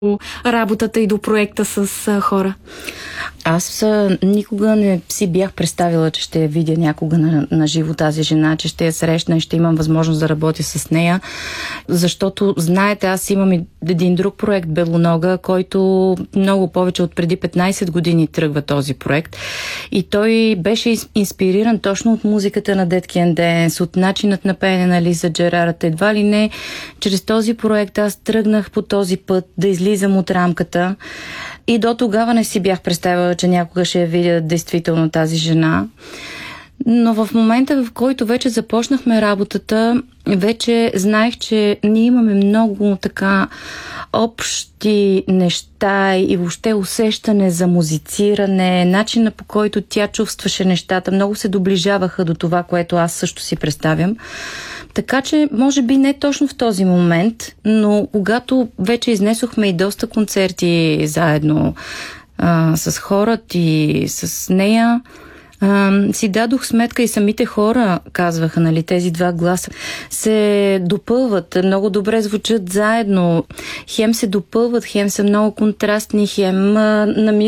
работата и до проекта с хора? Аз никога не си бях представила, че ще я видя някога на живо тази жена, че ще я срещна и ще имам възможност да работя с нея. Защото, знаете, аз имам и един друг проект, Белонога, който много повече от преди 15 години тръгва този проект. И той беше инспириран точно от музиката на Dead Can Dance, от начинът на пеене на Лиза Джерард. Едва ли не, чрез този проект аз тръгнах по този път да излизам от рамката. И до тогава не си бях представила, че някога ще я видя действително тази жена. Но в момента, в който вече започнахме работата, вече знаех, че ние имаме много така общи неща и въобще усещане за музициране, начина по който тя чувстваше нещата, много се доближаваха до това, което аз също си представям. Така че, може би не точно в този момент, но когато вече изнесохме и доста концерти заедно с хората и с нея, си дадох сметка и самите хора казваха, нали, тези два гласа се допълват, много добре звучат заедно. Хем се допълват, хем са много контрастни, хем намират